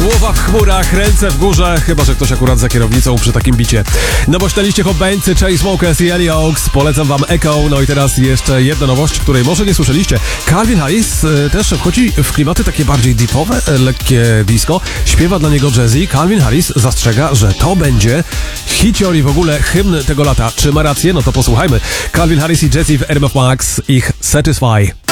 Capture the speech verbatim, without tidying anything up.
Głowa w chmurach, ręce w górze, chyba że ktoś akurat za kierownicą przy takim bicie. No bo śledziliście Hobeńcy, Chainsmokers i Ellie Oaks. Polecam wam Echo. No i teraz jeszcze jedna nowość, której może nie słyszeliście. Calvin Harris e, też wchodzi w klimaty takie bardziej deepowe, e, lekkie disco. Śpiewa dla niego Jazzy. Calvin Harris zastrzega, że to będzie hicior i w ogóle hymn tego lata. Czy ma rację? No to posłuchajmy. Calvin Harris i Jazzy w R M F Max, ich Satisfy.